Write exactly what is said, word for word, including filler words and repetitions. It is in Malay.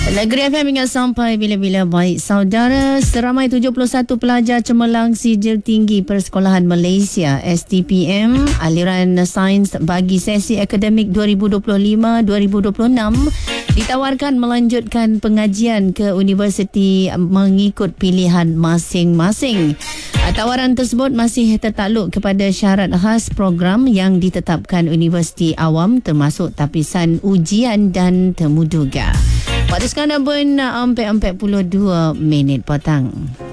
Negeri F M ingat sampai bila-bila. Baik saudara, seramai tujuh puluh satu pelajar cemerlang sijil tinggi Persekolahan Malaysia S T P M aliran sains bagi sesi akademik dua ribu dua puluh lima dua ribu dua puluh enam ditawarkan melanjutkan pengajian ke universiti mengikut pilihan masing-masing. Tawaran tersebut masih tertakluk kepada syarat khas program yang ditetapkan universiti awam termasuk tapisan ujian dan temu duga. Waktu sekarang pun empat empat puluh dua minit petang.